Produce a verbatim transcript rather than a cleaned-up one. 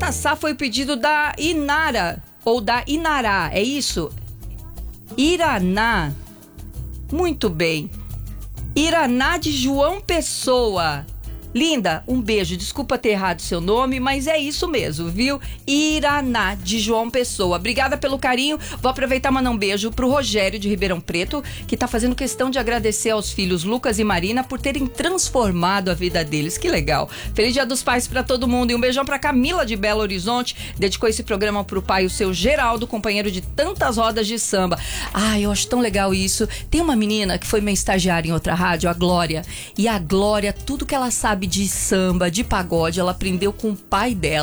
Jataçá foi o pedido da Inara, ou da Inará, é isso? Iraná. Muito bem. Iraná de João Pessoa. Linda, um beijo. Desculpa ter errado seu nome, mas é isso mesmo, viu? Iraná de João Pessoa. Obrigada pelo carinho. Vou aproveitar e mandar um beijo pro Rogério de Ribeirão Preto, que tá fazendo questão de agradecer aos filhos Lucas e Marina por terem transformado a vida deles. Que legal. Feliz Dia dos Pais pra todo mundo. E um beijão pra Camila de Belo Horizonte. Dedicou esse programa pro pai, o seu Geraldo, companheiro de tantas rodas de samba. Ai, eu acho tão legal isso. Tem uma menina que foi minha estagiária em outra rádio, a Glória. E a Glória, tudo que ela sabe de samba, de pagode, ela aprendeu com o pai dela.